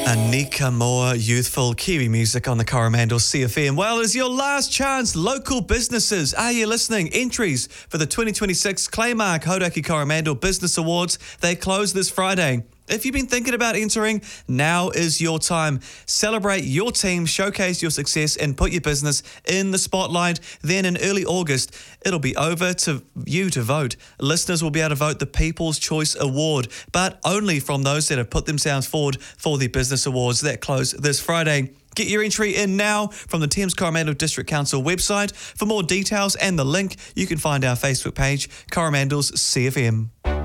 Anika Moore, youthful Kiwi music on the Coromandel CFM. Well, it's your last chance. Local businesses, are you listening? Entries for the 2026 Claymark Hodaki Coromandel Business Awards, they close this Friday. If you've been thinking about entering, now is your time. Celebrate your team, showcase your success, and put your business in the spotlight. Then in early August, it'll be over to you to vote. Listeners will be able to vote the People's Choice Award, but only from those that have put themselves forward for the business awards that close this Friday. Get your entry in now from the Thames Coromandel District Council website. For more details and the link, you can find our Facebook page, Coromandel's CFM.